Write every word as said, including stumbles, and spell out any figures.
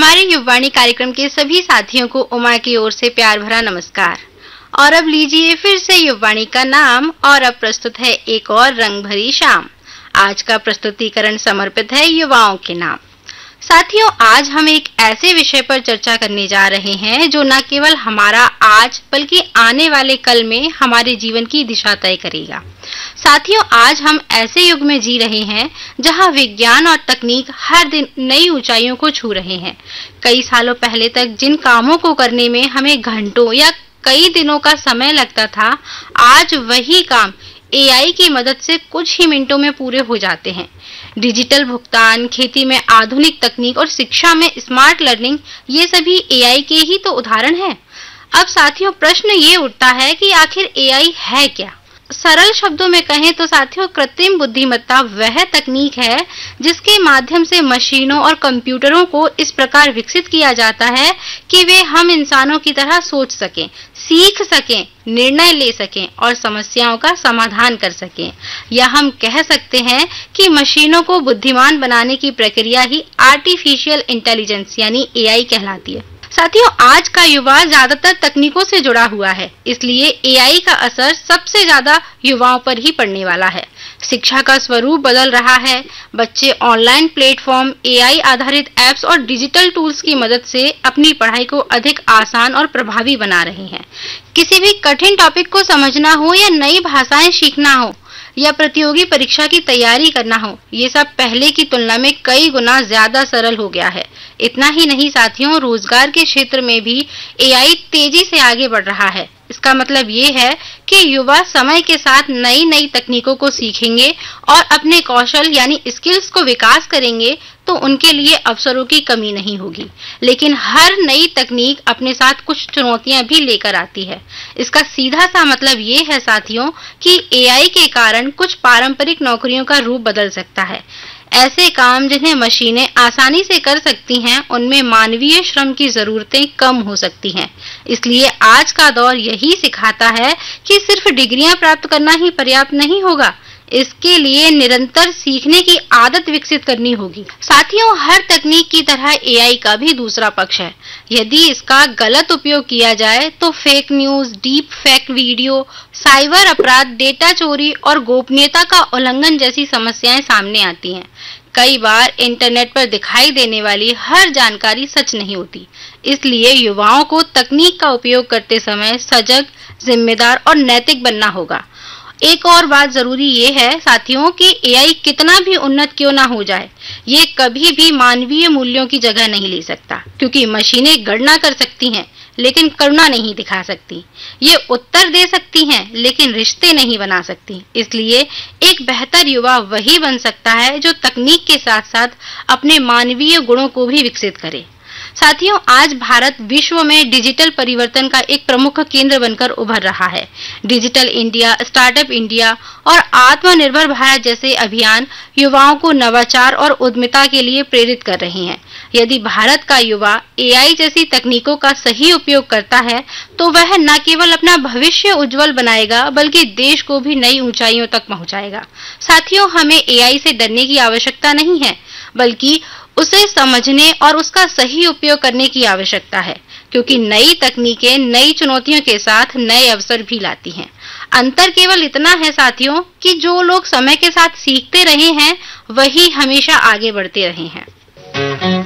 हमारे युववाणी कार्यक्रम के सभी साथियों को उमा की ओर से प्यार भरा नमस्कार। और अब लीजिए फिर से युववाणी का नाम और अब प्रस्तुत है एक और रंग भरी शाम। आज का प्रस्तुतिकरण समर्पित है युवाओं के नाम। साथियों, आज हम एक ऐसे विषय पर चर्चा करने जा रहे हैं जो न केवल हमारा आज बल्कि आने वाले कल में हमारे जीवन की दिशा तय करेगा। साथियों, आज हम ऐसे युग में जी रहे हैं जहां विज्ञान और तकनीक हर दिन नई ऊंचाइयों को छू रहे हैं। कई सालों पहले तक जिन कामों को करने में हमें घंटों या कई दिनों का समय लगता था, आज वही काम ए आई की मदद से कुछ ही मिनटों में पूरे हो जाते हैं। डिजिटल भुगतान, खेती में आधुनिक तकनीक और शिक्षा में स्मार्ट लर्निंग, ये सभी ए आई के ही तो उदाहरण हैं। अब साथियों, प्रश्न ये उठता है कि आखिर ए आई है क्या? सरल शब्दों में कहें तो साथियों, कृत्रिम बुद्धिमत्ता वह तकनीक है जिसके माध्यम से मशीनों और कंप्यूटरों को इस प्रकार विकसित किया जाता है कि वे हम इंसानों की तरह सोच सकें, सीख सकें, निर्णय ले सकें और समस्याओं का समाधान कर सकें। या हम कह सकते हैं कि मशीनों को बुद्धिमान बनाने की प्रक्रिया ही आर्टिफिशियल इंटेलिजेंस यानी ए आई कहलाती है। साथियों, आज का युवा ज्यादातर तकनीकों से जुड़ा हुआ है, इसलिए ए आई का असर सबसे ज्यादा युवाओं पर ही पड़ने वाला है। शिक्षा का स्वरूप बदल रहा है। बच्चे ऑनलाइन प्लेटफॉर्म, ए आई आधारित ऐप्स और डिजिटल टूल्स की मदद से अपनी पढ़ाई को अधिक आसान और प्रभावी बना रहे हैं। किसी भी कठिन टॉपिक को समझना हो या नई भाषाएं सीखना हो या प्रतियोगी परीक्षा की तैयारी करना हो, ये सब पहले की तुलना में कई गुना ज्यादा सरल हो गया है। इतना ही नहीं साथियों, रोजगार के क्षेत्र में भी ए आई तेजी से आगे बढ़ रहा है। इसका मतलब ये है कि युवा समय के साथ नई नई तकनीकों को सीखेंगे और अपने कौशल यानी स्किल्स को विकास करेंगे तो उनके लिए अवसरों की कमी नहीं होगी। लेकिन हर नई तकनीक अपने साथ कुछ चुनौतियां भी लेकर आती है। इसका सीधा सा मतलब ये है साथियों कि ए आई के कारण कुछ पारंपरिक नौकरियों का रूप बदल सकता है। ऐसे काम जिन्हें मशीनें आसानी से कर सकती हैं, उनमें मानवीय श्रम की जरूरतें कम हो सकती हैं। इसलिए आज का दौर यही सिखाता है कि सिर्फ डिग्रियां प्राप्त करना ही पर्याप्त नहीं होगा, इसके लिए निरंतर सीखने की आदत विकसित करनी होगी। साथियों, हर तकनीक की तरह ए आई का भी दूसरा पक्ष है। यदि इसका गलत उपयोग किया जाए तो fake news, deep fake video, cyber अपराध, डेटा चोरी और गोपनीयता का उल्लंघन जैसी समस्याएं सामने आती हैं। कई बार इंटरनेट पर दिखाई देने वाली हर जानकारी सच नहीं होती। इसलिए युवाओं को तकनीक का उपयोग करते समय सजग, जिम्मेदार और नैतिक बनना होगा। एक और बात जरूरी ये है साथियों कि ए आई कितना भी उन्नत क्यों ना हो जाए, ये कभी भी मानवीय मूल्यों की जगह नहीं ले सकता, क्योंकि मशीनें गणना कर सकती हैं लेकिन करुणा नहीं दिखा सकती। ये उत्तर दे सकती हैं लेकिन रिश्ते नहीं बना सकती। इसलिए एक बेहतर युवा वही बन सकता है जो तकनीक के साथ साथ अपने मानवीय गुणों को भी विकसित करे। साथियों, आज भारत विश्व में डिजिटल परिवर्तन का एक प्रमुख केंद्र बनकर उभर रहा है। डिजिटल इंडिया, स्टार्टअप इंडिया और आत्मनिर्भर भारत जैसे अभियान युवाओं को नवाचार और उद्यमिता के लिए प्रेरित कर रहे हैं। यदि भारत का युवा ए आई जैसी तकनीकों का सही उपयोग करता है तो वह न केवल अपना भविष्य उज्जवल बनाएगा बल्कि देश को भी नई ऊंचाइयों तक पहुंचाएगा। साथियों, हमें ए आई से डरने की आवश्यकता नहीं है, बल्कि उसे समझने और उसका सही उपयोग करने की आवश्यकता है, क्योंकि नई तकनीकें नई चुनौतियों के साथ नए अवसर भी लाती हैं। अंतर केवल इतना है साथियों कि जो लोग समय के साथ सीखते रहे हैं वही हमेशा आगे बढ़ते रहे हैं।